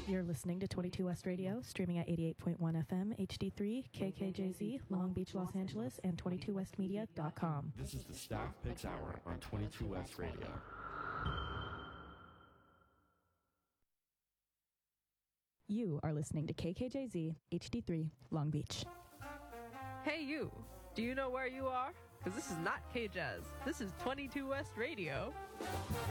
You're listening to 22 West Radio, streaming at 88.1 FM, HD3, KKJZ, Long Beach, Los Angeles, and 22westmedia.com. This is the Staff Picks Hour on 22 West Radio. You are listening to KKJZ, HD3, Long Beach. Hey you, do you know where you are? Because this is not K-Jazz. This is 22 West Radio.